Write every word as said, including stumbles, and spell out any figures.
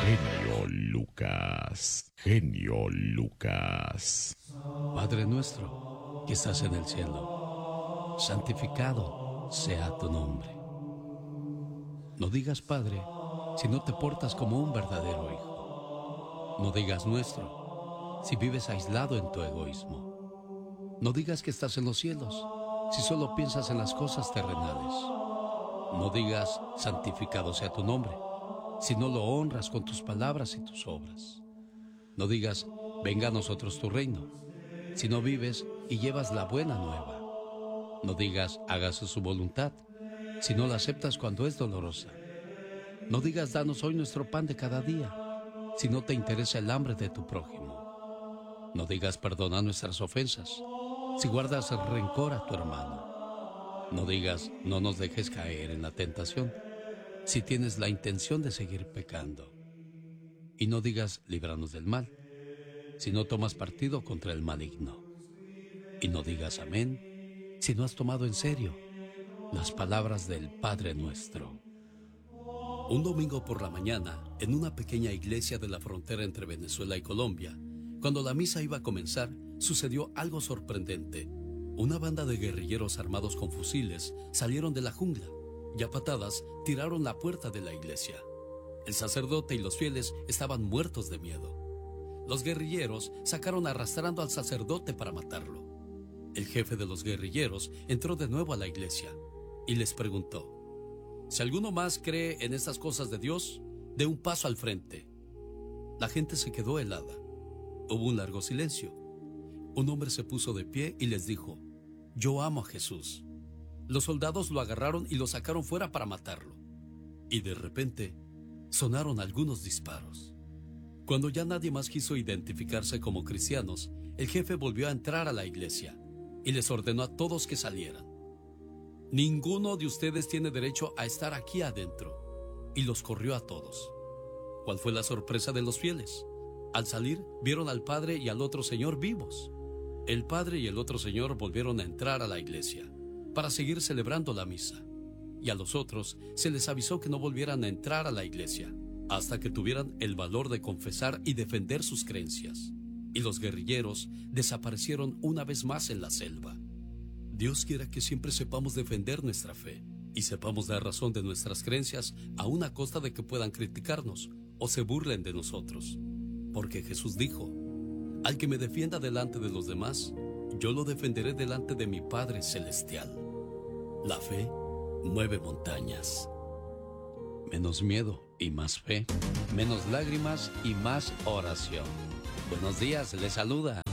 Genio Lucas, genio Lucas. Padre nuestro, que estás en el cielo, santificado sea tu nombre. No digas Padre si no te portas como un verdadero hijo. No digas nuestro si vives aislado en tu egoísmo. No digas que estás en los cielos si solo piensas en las cosas terrenales. No digas santificado sea tu nombre si no lo honras con tus palabras y tus obras. No digas venga a nosotros tu reino si no vives y llevas la buena nueva. No digas hágase su voluntad si no la aceptas cuando es dolorosa. No digas danos hoy nuestro pan de cada día si no te interesa el hambre de tu prójimo. No digas perdona nuestras ofensas si guardas rencor a tu hermano. No digas no nos dejes caer en la tentación si tienes la intención de seguir pecando. Y no digas líbranos del mal si no tomas partido contra el maligno. Y no digas amén si no has tomado en serio las palabras del Padre Nuestro. Un domingo por la mañana, en una pequeña iglesia de la frontera entre Venezuela y Colombia, cuando la misa iba a comenzar, sucedió algo sorprendente. Una banda de guerrilleros armados con fusiles salieron de la jungla y a patadas tiraron la puerta de la iglesia. El sacerdote y los fieles estaban muertos de miedo. Los guerrilleros sacaron arrastrando al sacerdote para matarlo. El jefe de los guerrilleros entró de nuevo a la iglesia y les preguntó: si alguno más cree en estas cosas de Dios, dé un paso al frente. La gente se quedó helada. Hubo un largo silencio. Un hombre se puso de pie y les dijo: yo amo a Jesús. Los soldados lo agarraron y lo sacaron fuera para matarlo. Y de repente sonaron algunos disparos. Cuando ya nadie más quiso identificarse como cristianos, el jefe volvió a entrar a la iglesia y les ordenó a todos que salieran. Ninguno de ustedes tiene derecho a estar aquí adentro. Y los corrió a todos. ¿Cuál fue la sorpresa de los fieles? Al salir, vieron al padre y al otro señor vivos. El padre y el otro señor volvieron a entrar a la iglesia para seguir celebrando la misa. Y a los otros se les avisó que no volvieran a entrar a la iglesia hasta que tuvieran el valor de confesar y defender sus creencias. Y los guerrilleros desaparecieron una vez más en la selva. Dios quiera que siempre sepamos defender nuestra fe y sepamos dar razón de nuestras creencias a una costa de que puedan criticarnos o se burlen de nosotros. Porque Jesús dijo: al que me defienda delante de los demás, yo lo defenderé delante de mi Padre Celestial. La fe mueve montañas. Menos miedo y más fe. Menos lágrimas y más oración. Buenos días, les saluda